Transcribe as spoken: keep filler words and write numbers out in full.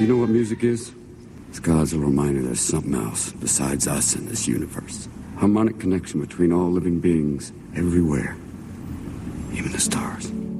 Do you know what music is? It's God's reminder there's something else besides us in this universe. Harmonic connection between all living beings everywhere, even the stars.